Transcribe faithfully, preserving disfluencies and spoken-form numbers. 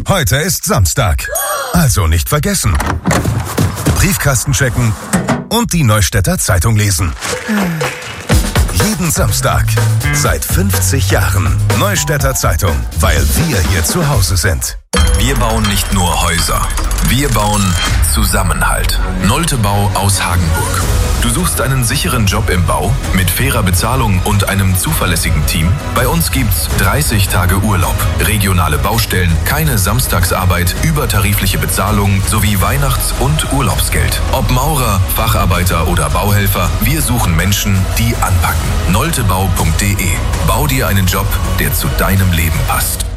Heute ist Samstag. Also nicht vergessen. Briefkasten checken und die Neustädter Zeitung lesen. Jeden Samstag. Seit fünfzig Jahren. Neustädter Zeitung. Weil wir hier zu Hause sind. Wir bauen nicht nur Häuser. Wir bauen Zusammenhalt. Nolte Bau aus Hagenburg. Du suchst einen sicheren Job im Bau mit fairer Bezahlung und einem zuverlässigen Team? Bei uns gibt's dreißig Tage Urlaub, regionale Baustellen, keine Samstagsarbeit, übertarifliche Bezahlung sowie Weihnachts- und Urlaubsgeld. Ob Maurer, Facharbeiter oder Bauhelfer, wir suchen Menschen, die anpacken. noltebau punkt de. Bau dir einen Job, der zu deinem Leben passt.